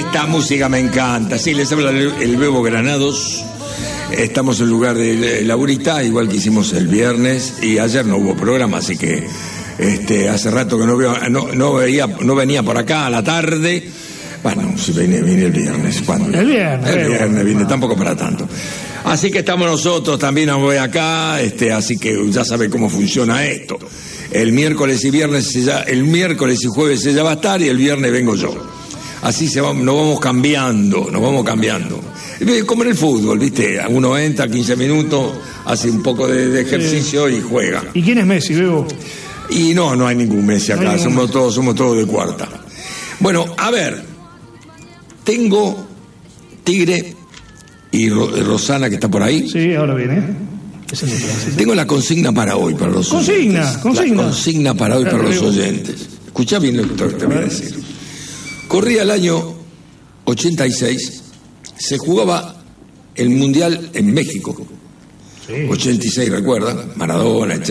Esta música me encanta. Sí, les habla el Bebo Granados. Estamos en lugar de Laurita, igual que hicimos el viernes, y ayer no hubo programa, así que hace rato que no venía por acá a la tarde. Bueno, si vine el viernes. ¿Cuándo? El viernes vine, tampoco para tanto. Así que estamos nosotros, también voy acá, así que ya sabe cómo funciona esto. El miércoles y jueves ella va a estar y el viernes vengo yo. Así nos vamos cambiando. Como en el fútbol, ¿viste? Uno entra 15 minutos, hace un poco de ejercicio y juega. ¿Y quién es Messi, Bebo? Y no hay ningún Messi acá, somos todos de cuarta. Bueno, a ver, tengo Tigre y Rosana, que está por ahí. Sí, ahora viene. Tengo la consigna para hoy, para los oyentes. La consigna para hoy, para los oyentes. Escuchá bien lo que te voy a decir. Corría el año 86, se jugaba el Mundial en México. Sí. 86, recuerda, Maradona, etc.